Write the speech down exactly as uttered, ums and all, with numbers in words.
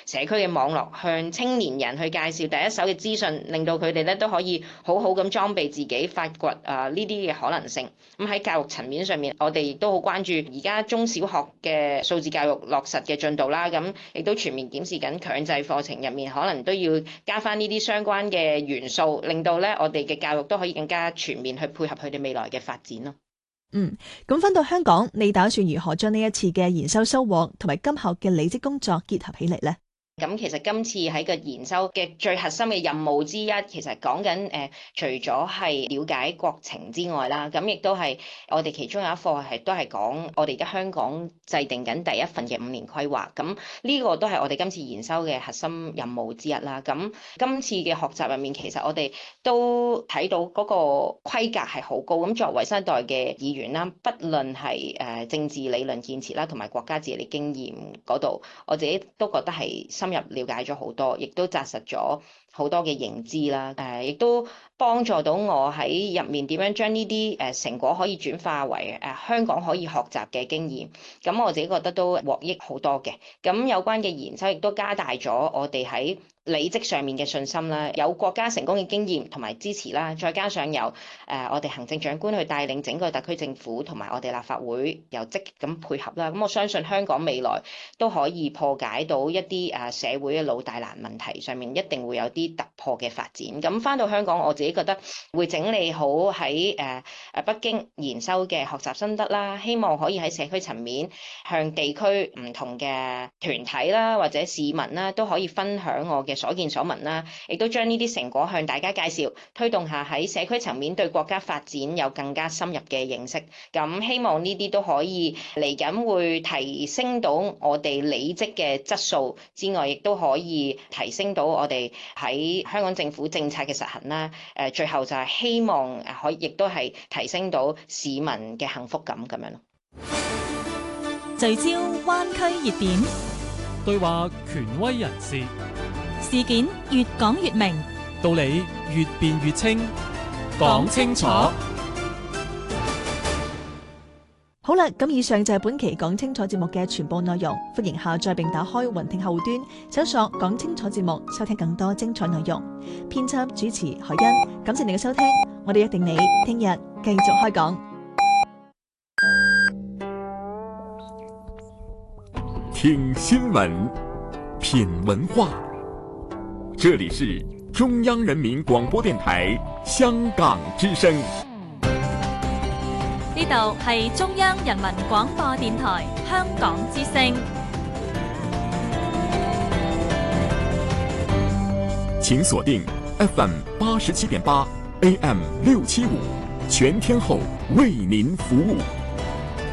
社區嘅網絡，向青年人去介紹第一手嘅資訊，令到佢哋咧都可以好好咁裝備自己，發掘啊呢啲嘅可能性。咁喺教育層面上面，我哋亦都好關注而家中小學嘅數字教育落實嘅進度啦。咁亦都全面檢視緊強制課程入面，可能都要加翻呢啲相關嘅元素，令到咧我哋嘅教育都可以更加全面去配合佢哋未來嘅發展咯。 嗯，咁返到香港，你打算如何將呢一次嘅研修收穫同埋今後嘅履職工作結合起嚟呢？ 咁其實今次喺個研修嘅最核心嘅任務之一，其實講緊誒，除咗係了解國情之外啦，咁亦都係我哋其中有一課係都係講我哋而家香港制定緊第一份嘅五年規劃，咁呢個都係我哋今次研修嘅核心任務之一啦。咁今次嘅學習入面，其實我哋都睇到嗰個規格係好高。咁作為新一代嘅議員啦，不論係誒政治理論建設啦，同埋國家治理經驗嗰度，我自己都覺得係深入了解咗好多，亦都紮實咗好多嘅認知啦。誒，亦都幫助到我喺入面點樣將呢啲誒成果可以轉化為誒香港可以學習嘅經驗。咁我自己覺得都獲益好多嘅。咁有關嘅研修亦都加大咗我哋喺履職上面嘅信心啦，有國家成功嘅經驗同埋支持啦，再加上有誒、呃、我哋行政長官去帶領整個特區政府同埋我哋立法會又積極咁配合啦，咁我相信香港未來都可以破解到一啲誒社會嘅老大難問題上面，一定會有啲突破嘅發展。咁返到香港，我自己覺得會整理好喺誒誒北京研修嘅學習心得啦，希望可以喺社區層面向地區唔同嘅團體啦或者市民啦都可以分享我嘅所見所聞啦，亦都將呢啲成果向大家介紹，推動下喺社區層面對國家發展有更加深入嘅認識。咁希望呢啲都可以嚟緊會提升到我哋履職嘅質素之外，亦都可以提升到我哋喺香港政府政策嘅實行啦。誒，最後就係希望誒可以，亦都係提升到市民嘅幸福感咁樣咯。 聚焦灣區熱點， 對話權威人士， 事件越講越明， 道理越辯越清，講清楚。 好啦，咁以上就係本期講清楚節目嘅全部內容。歡迎下載並打開雲聽後端，搜索講清楚節目，收聽更多精彩內容。編輯主持海欣，感謝你嘅收聽，我哋約定你聽日繼續開講。 聽新聞，品文化，這裏是中央人民廣播電台香港之聲。 呢度係中央人民廣播電台香港之聲。 請鎖定 F M 八十七點八 A M 六七五，全天候為您服務。